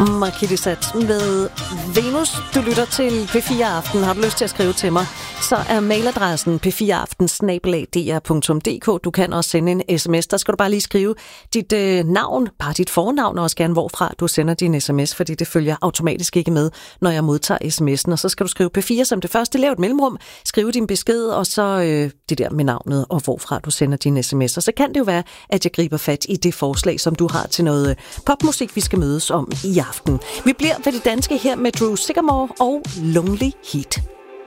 Markidisat med Venus. Du lytter til P4 Aften. Har du lyst til at skrive til mig, så er mailadressen p4aften@dr.dk. Du kan også sende en sms. Der skal du bare lige skrive dit navn, bare dit fornavn, og også gerne hvorfra du sender din sms, fordi det følger automatisk ikke med, når jeg modtager sms'en. Og så skal du skrive P4 som det første, lave et mellemrum, skrive din besked, og så det der med navnet, og hvorfra du sender din sms. Og så kan det jo være, at jeg griber fat i det forslag, som du har til noget popmusik, vi skal mødes om i aften. Vi bliver ved det danske her med Drew Sycamore og Lonely Heat.